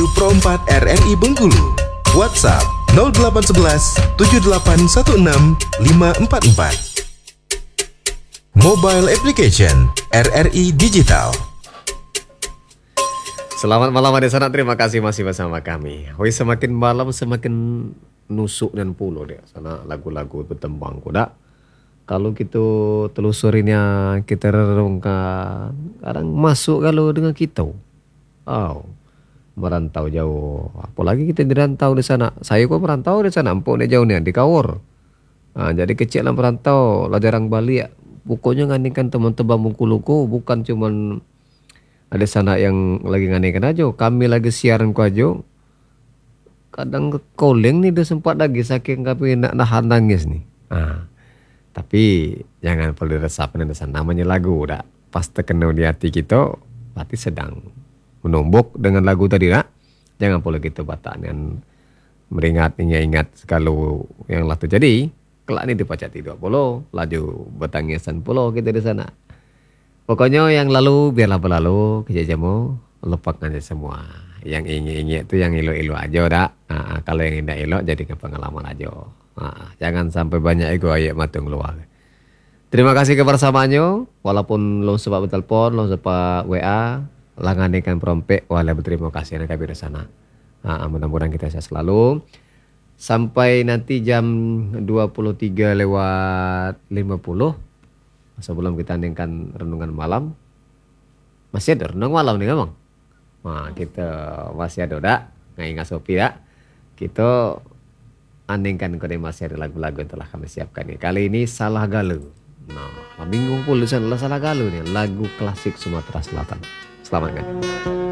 Pro 4 RRI Bengkulu. WhatsApp 0811 7816 544. Mobile application RRI Digital. Selamat malam di sana, terima kasih masih bersama kami. Wih, semakin malam semakin nusuk dan pulo deh. Sana lagu-lagu bertembang kuda. Kalau kita telusurinya, kita renungkan, kadang masuk kalau dengan kita. Oh, merantau jauh. Apalagi kita dirantau di sana. Saya kok merantau di sana, empuk nih jauh nih di Kawor. Nah, jadi kecil lah merantau, lah jarang balik. Pokoknya ngandingkan teman-teman Bengkuluku bukan cuman ada sana yang lagi ngandingkan aja. Kami lagi siaran ku aja. Kadang calling nih udah sempat lagi saking kami nak nahan nangis nih. Nah, tapi jangan perlu resapin di sana, namanya lagu udah pas terkena di hati kita, berarti sedang menumbuk dengan lagu tadi nak. Jangan perlu gitu batak dengan meringat ingat segala yang lah terjadi. Kelak ini dipacat 30, laju bertangisan pulau kita di sana. Pokoknya yang lalu biarlah berlalu, kejadianmu lupakan aja semua. Yang ingat-ingat itu yang ilo-ilo aja udah. Kalau yang indah ilo jadi pengalaman aja. Jangan sampai banyak ego ayat matung keluar. Terima kasih kebersamaannya. Walaupun lo sempat bertelepon, lo sempat WA, langanikan prompek, walau berterima kasih nak kami di sana. Mudah-mudahan kita sehat selalu. Sampai nanti jam 23:50. Sebelum kita andingkan renungan malam. Masih ada renungan malam nih memang. Nah, kita masih ada udah. Nggak sopi ya. Kita andingkan kode masih ada lagu-lagu yang telah kami siapkan nih. Kali ini Salah Galuh. Nah, bingung pulusan Salah Galuh nih. Lagu klasik Sumatera Selatan. Selamat kan.